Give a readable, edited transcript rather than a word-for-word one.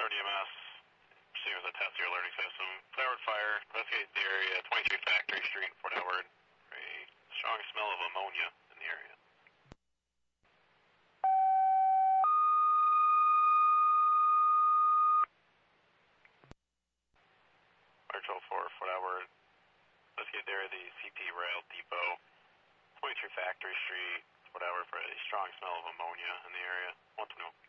Florida EMS. Proceeding with a test of your alerting system. Forward fire. Investigate the area. 22 Factory Street, Fort Edward. A strong smell of ammonia in the area. Fire Control 4, Fort Edward. Investigate the area of the CP Rail Depot. 23 Factory Street, Fort Edward, for a strong smell of ammonia in the area. 120.